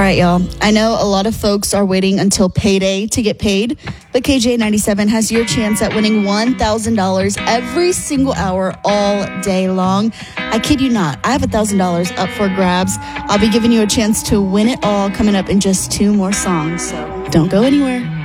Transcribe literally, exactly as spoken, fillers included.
right, y'all. I know a lot of folks are waiting until payday to get paid, but K J ninety-seven has your chance at winning one thousand dollars every single hour all day long. I kid you not. I have one thousand dollars up for grabs. I'll be giving you a chance to win it all coming up in just two more songs, so don't go anywhere.